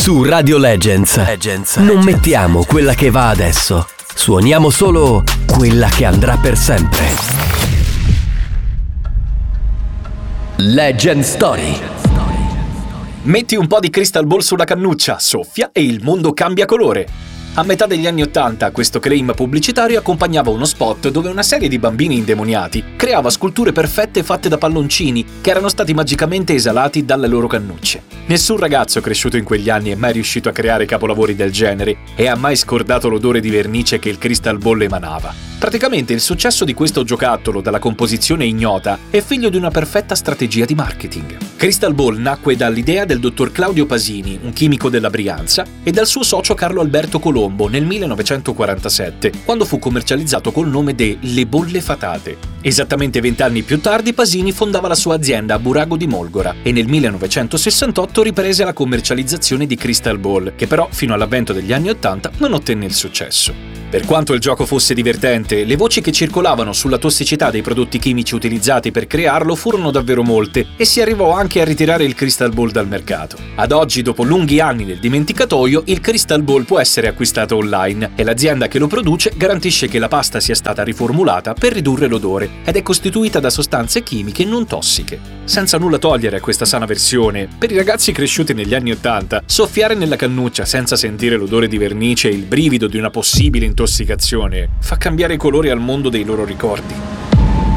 Su Radio Legends non mettiamo quella che va adesso, suoniamo solo quella che andrà per sempre. Legend Story. Metti un po' di Crystal Ball sulla cannuccia, soffia e il mondo cambia colore. A metà degli anni '80 questo claim pubblicitario accompagnava uno spot dove una serie di bambini indemoniati creava sculture perfette fatte da palloncini che erano stati magicamente esalati dalle loro cannucce. Nessun ragazzo cresciuto in quegli anni è mai riuscito a creare capolavori del genere e ha mai scordato l'odore di vernice che il Crystal Ball emanava. Praticamente il successo di questo giocattolo dalla composizione ignota è figlio di una perfetta strategia di marketing. Crystal Ball nacque dall'idea del dottor Claudio Pasini, un chimico della Brianza, e dal suo socio Carlo Alberto Colombo nel 1947, quando fu commercializzato col nome de Le Bolle Fatate. Esattamente 20 anni più tardi Pasini fondava la sua azienda a Burago di Molgora e nel 1968 riprese la commercializzazione di Crystal Ball, che però fino all'avvento degli anni '80 non ottenne il successo. Per quanto il gioco fosse divertente, le voci che circolavano sulla tossicità dei prodotti chimici utilizzati per crearlo furono davvero molte e si arrivò anche a ritirare il Crystal Ball dal mercato. Ad oggi, dopo lunghi anni nel dimenticatoio, il Crystal Ball può essere acquistato online e l'azienda che lo produce garantisce che la pasta sia stata riformulata per ridurre l'odore ed è costituita da sostanze chimiche non tossiche. Senza nulla togliere a questa sana versione, per i ragazzi cresciuti negli anni '80, soffiare nella cannuccia senza sentire l'odore di vernice e il brivido di una possibile intossicazione fa cambiare i colori al mondo dei loro ricordi.